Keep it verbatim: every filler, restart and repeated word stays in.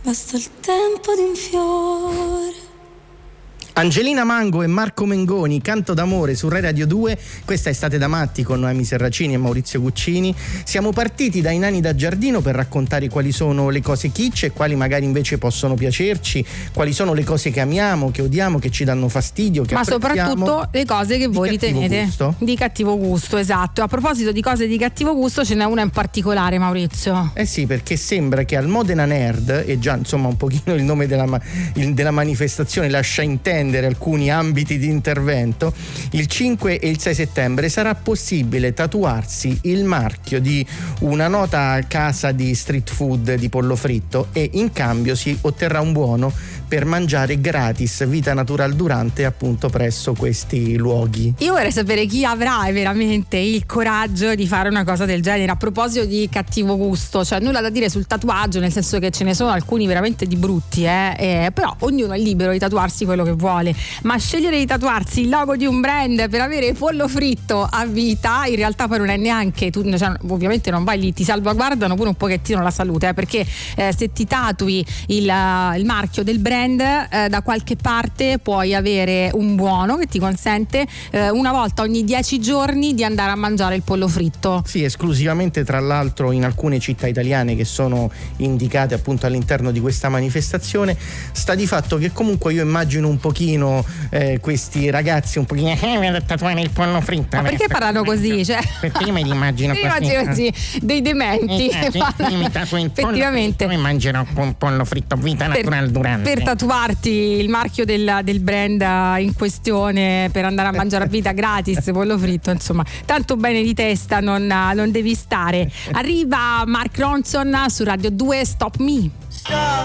basta il tempo di un fiore. Angelina Mango e Marco Mengoni, Canto d'amore su Rai Radio due. Questa è Estate da matti con Noemi Serracini e Maurizio Guccini. Siamo partiti dai nani da giardino per raccontare quali sono le cose kitsch e quali magari invece possono piacerci, quali sono le cose che amiamo, che odiamo, che ci danno fastidio, che ma soprattutto le cose che voi ritenete gusto. di cattivo gusto. Esatto. A proposito di cose di cattivo gusto, ce n'è una in particolare, Maurizio. Eh sì, perché sembra che al Modena Nerd, e già insomma un pochino il nome della, il, della manifestazione lascia intendere alcuni ambiti di intervento, il cinque e il sei settembre sarà possibile tatuarsi il marchio di una nota casa di street food di pollo fritto e in cambio si otterrà un buono per mangiare gratis vita natural durante appunto presso questi luoghi. Io vorrei sapere chi avrà veramente il coraggio di fare una cosa del genere. A proposito di cattivo gusto, cioè nulla da dire sul tatuaggio, nel senso che ce ne sono alcuni veramente di brutti, eh? Eh, però ognuno è libero di tatuarsi quello che vuole, ma scegliere di tatuarsi il logo di un brand per avere pollo fritto a vita, in realtà poi non è neanche tu, cioè, ovviamente non vai lì, ti salvaguardano pure un pochettino la salute, eh? Perché eh, se ti tatui il, uh, il marchio del brand Eh, da qualche parte puoi avere un buono che ti consente eh, una volta ogni dieci giorni di andare a mangiare il pollo fritto. Sì, esclusivamente tra l'altro in alcune città italiane che sono indicate appunto all'interno di questa manifestazione. Sta di fatto che comunque io immagino un pochino eh, questi ragazzi un pochino eh, mi ha tatuato il pollo fritto. Ma perché parlano così? Cioè, perché io me li immagino così, immagino così, dei dementi eh, che fanno, io mi tatuo il pollo effettivamente fritto e mangerò un pollo fritto vita natural durante. Per tatuarti il marchio del, del brand in questione per andare a mangiare a vita gratis pollo fritto, insomma, tanto bene di testa non, non devi stare. Arriva Mark Ronson su Radio due, Stop Me.